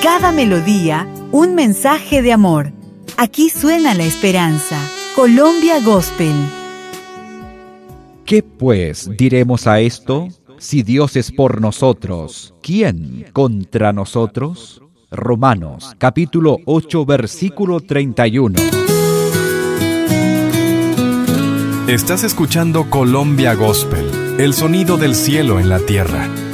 cada melodía, un mensaje de amor. Aquí suena la esperanza. Colombia Gospel. ¿Qué pues diremos a esto? Si Dios es por nosotros, ¿quién contra nosotros? Romanos, capítulo 8, versículo 31. Estás escuchando Colombia Gospel, el sonido del cielo en la tierra.